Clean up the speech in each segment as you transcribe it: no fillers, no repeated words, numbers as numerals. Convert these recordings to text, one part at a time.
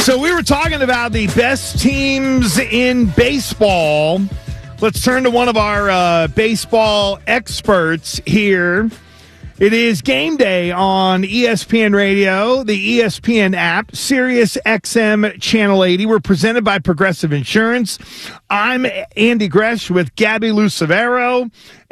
So we were talking about the best teams in baseball. Let's turn to one of our baseball experts here. It is game day on ESPN Radio, the ESPN app, Sirius XM Channel 80. We're presented by Progressive Insurance. I'm Andy Gresh with Gabby Lucevero.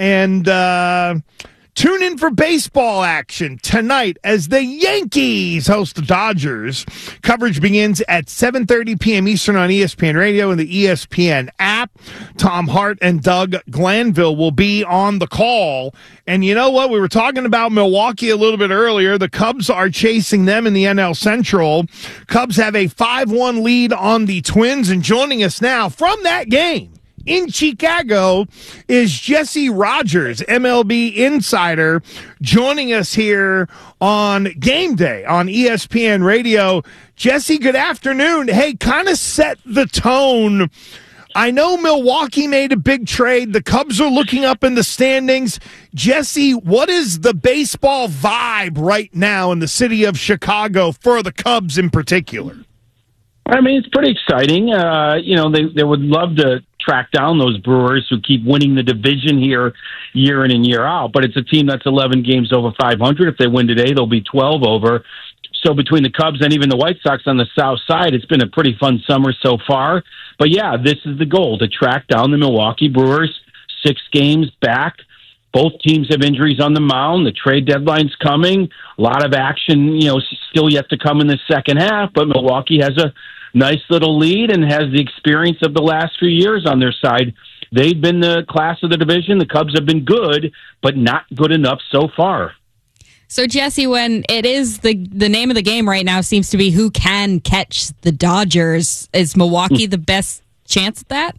And tune in for baseball action tonight as the Yankees host the Dodgers. Coverage begins at 7:30 p.m. Eastern on ESPN Radio and the ESPN app. Tom Hart and Doug Glanville will be on the call. And you know what? We were talking about Milwaukee a little bit earlier. The Cubs are chasing them in the NL Central. Cubs have a 5-1 lead on the Twins. And joining us now from that game in Chicago is Jesse Rogers, MLB insider, joining us here on Game Day on ESPN Radio. Jesse, good afternoon. Hey, kind of set the tone. I know Milwaukee made a big trade. The Cubs are looking up in the standings. Jesse, what is the baseball vibe right now in the city of Chicago for the Cubs in particular? I mean, it's pretty exciting. They would love to track down those Brewers who keep winning the division here year in and year out. But it's a team that's 11 games over 500. If they win today, they'll be 12 over. So between the Cubs and even the White Sox on the south side, it's been a pretty fun summer so far. But, yeah, this is the goal, to track down the Milwaukee Brewers, 6 games back. Both teams have injuries on the mound. The trade deadline's coming. A lot of action, still yet to come in the second half. But Milwaukee has a nice little lead and has the experience of the last few years on their side. They've been the class of the division. The Cubs have been good, but not good enough so far. So, Jesse, when it is the name of the game right now seems to be who can catch the Dodgers, is Milwaukee the best chance at that?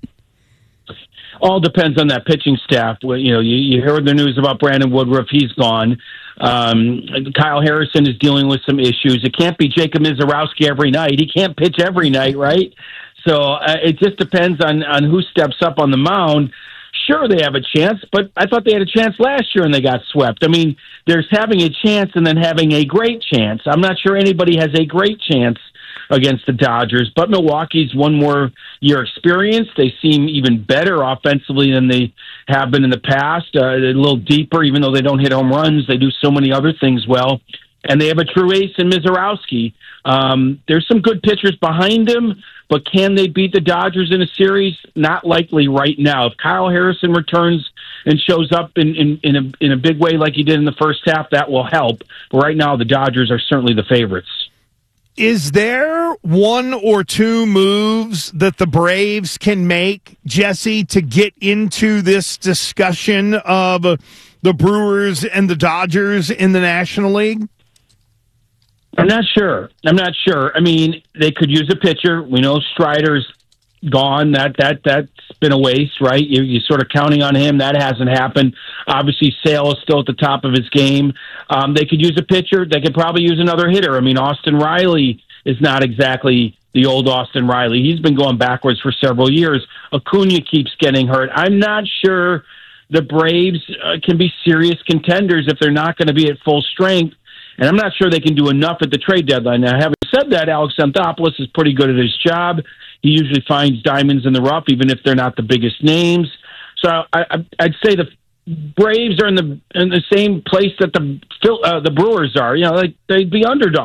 All depends on that pitching staff. You heard the news about Brandon Woodruff. He's gone. Kyle Harrison is dealing with some issues. It can't be Jacob Mizorowski every night. He can't pitch every night, right? So it just depends on who steps up on the mound. Sure, they have a chance, but I thought they had a chance last year and they got swept. I mean, there's having a chance and then having a great chance. I'm not sure anybody has a great chance against the Dodgers, but Milwaukee's one more year experience. They seem even better offensively than they have been in the past. They're a little deeper, even though they don't hit home runs. They do so many other things well. And they have a true ace in Mizorowski. There's some good pitchers behind him, but can they beat the Dodgers in a series? Not likely right now. If Kyle Harrison returns and shows up in a big way like he did in the first half, that will help. But right now, the Dodgers are certainly the favorites. Is there one or two moves that the Braves can make, Jesse, to get into this discussion of the Brewers and the Dodgers in the National League? I'm not sure. I mean, they could use a pitcher. We know Strider's gone. That's been a waste, right? You're sort of counting on him. That hasn't happened. Obviously, Sale is still at the top of his game. They could use a pitcher. They could probably use another hitter. I mean, Austin Riley is not exactly the old Austin Riley. He's been going backwards for several years. Acuna keeps getting hurt. I'm not sure the Braves can be serious contenders if they're not going to be at full strength. And I'm not sure they can do enough at the trade deadline. Now, having said that, Alex Anthopoulos is pretty good at his job. He usually finds diamonds in the rough, even if they're not the biggest names. So I'd say the Braves are in the same place that the Brewers are. They'd be underdogs.